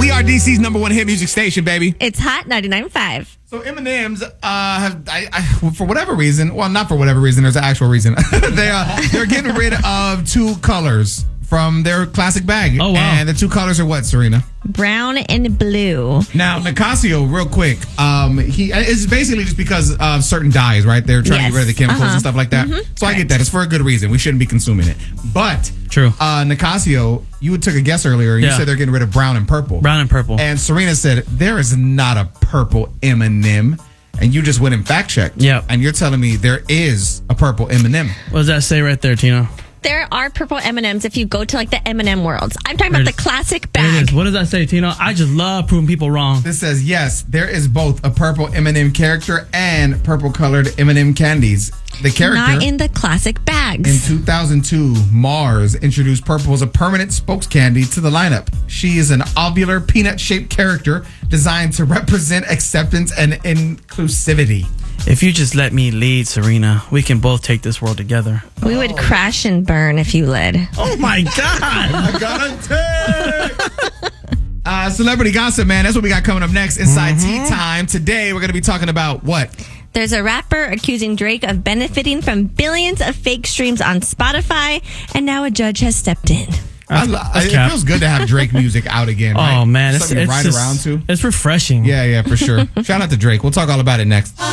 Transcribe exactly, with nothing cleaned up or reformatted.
We are D C's number one hit music station, baby. It's Hot ninety-nine point five. So M and M's, uh, have I, I, for whatever reason, well, not for whatever reason, there's an actual reason. they uh, they're getting rid of two colors from their classic bag. Oh, wow. And the two colors are what, Serena? Brown and blue. Now, Nicasio, real quick, um, he it's basically just because of certain dyes, right? They're trying Yes. to get rid of the chemicals Uh-huh. and stuff like that. Mm-hmm. So I get that. It's for a good reason. We shouldn't be consuming it. But True. uh, Nicasio, you took a guess earlier. You Yeah. said they're getting rid of brown and purple. Brown and purple. And Serena said there is not a purple M and M. And you just went and fact checked. Yep. And you're telling me there is a purple M and M. What does that say right there, Tino? There are purple M and M's if you go to like the M and M worlds. I'm talking There about it the is. classic There it bag. is. What does that say, Tino? I just love proving people wrong. This says yes, there is both a purple M and M character and purple colored M and M candies. The character Not in the classic in bags. two thousand two, Mars introduced purple as a permanent spokes candy to the lineup. She is an ovular peanut-shaped character designed to represent acceptance and inclusivity. If you just let me lead, Serena, we can both take this world together. We would crash and burn if you led. Oh my God! I got a take. uh, celebrity gossip, man. That's what we got coming up next inside Tea Time. Today, we're going to be talking about what? There's a rapper accusing Drake of benefiting from billions of fake streams on Spotify, and now a judge has stepped in. I, lo- that's it cap. feels good to have Drake music out again. Right? Oh man, it's, Something to it's ride just- around to. It's refreshing. Yeah, yeah, for sure. Shout out to Drake. We'll talk all about it next.